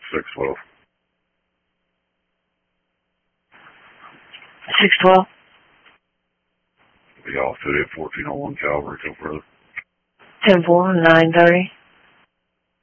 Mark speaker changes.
Speaker 1: 612.
Speaker 2: 612.
Speaker 1: Be off today at 1401 Calvary, till further.
Speaker 2: 10-4, 930.